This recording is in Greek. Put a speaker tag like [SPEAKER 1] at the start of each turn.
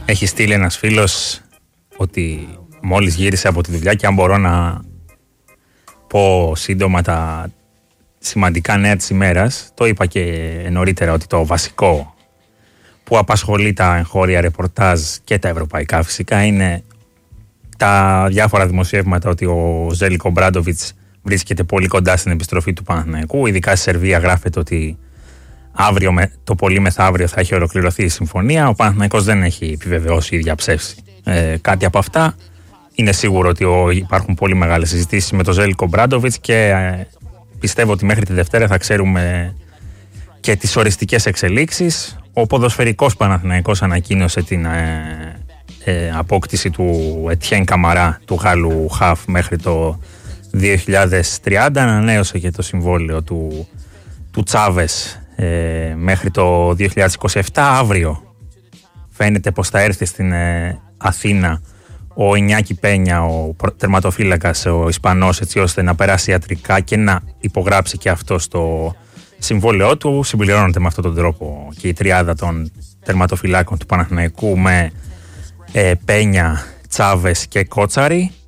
[SPEAKER 1] Έχει στείλει ένας φίλος ότι μόλις γύρισε από τη δουλειά και αν μπορώ να πω σύντομα τα σημαντικά νέα της ημέρας. Το είπα και νωρίτερα ότι το βασικό που απασχολεί τα εγχώρια ρεπορτάζ και τα ευρωπαϊκά φυσικά είναι τα διάφορα δημοσιεύματα ότι ο Ζέλικο Ομπράντοβιτς βρίσκεται πολύ κοντά στην επιστροφή του Παναθηναϊκού. Ειδικά στη Σερβία γράφεται ότι αύριο, το πολύ μεθαύριο θα έχει ολοκληρωθεί η συμφωνία. Ο Παναθηναϊκός δεν έχει επιβεβαιώσει ή διαψεύσει κάτι από αυτά. Είναι σίγουρο ότι υπάρχουν πολύ μεγάλες συζητήσεις με τον Ζέλικο Ομπράντοβιτς και πιστεύω ότι μέχρι τη Δευτέρα θα ξέρουμε και τις οριστικές εξελίξεις. Ο ποδοσφαιρικός Παναθηναϊκός ανακοίνωσε την απόκτηση του Ετιέν Καμαρά, του Γάλλου Χαφ, μέχρι το 2030. Ανανέωσε και το συμβόλαιο του Τσάβες μέχρι το 2027. Αύριο φαίνεται πως θα έρθει στην Αθήνα ο Ινιάκη Πένια, ο τερματοφύλακας, ο Ισπανός, έτσι ώστε να περάσει ιατρικά και να υπογράψει και αυτό στο συμβόλαιό του. Συμπληρώνεται με αυτόν τον τρόπο και η τριάδα των τερματοφυλάκων του Παναθηναϊκού με Πένια, Τσάβες και Κότσαρη.